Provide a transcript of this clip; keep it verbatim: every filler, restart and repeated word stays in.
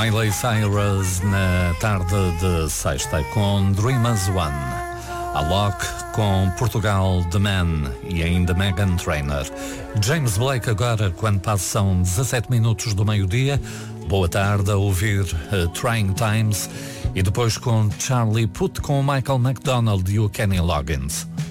Miley Cyrus na tarde de sexta com Dream as One. Alok com Portugal The Man e ainda Meghan Trainor. James Blake agora quando passam dezassete minutos do meio-dia. Boa tarde a ouvir uh, Trying Times e depois com Charlie Puth com o Michael McDonald e o Kenny Loggins.